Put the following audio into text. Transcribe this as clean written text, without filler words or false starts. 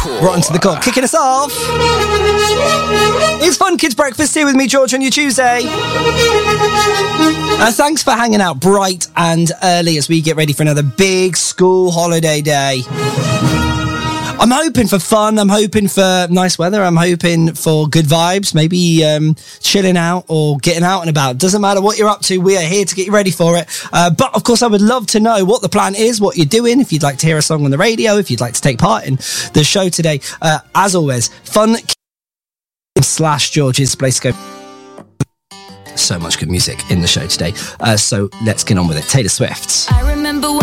Right onto the core. Kicking us off. It's Fun Kids Breakfast here with me, George, on your Tuesday. Thanks for hanging out bright and early as we get ready for another big school holiday day. I'm hoping for fun. I'm hoping for nice weather. I'm hoping for good vibes. Maybe chilling out or getting out and about. Doesn't matter what you're up to. We are here to get you ready for it. But, of course, I would love to know what the plan is, what you're doing, if you'd like to hear a song on the radio, if you'd like to take part in the show today. As always, fun/George's place to go. So much good music in the show today. So let's get on with it. Taylor Swift. I remember when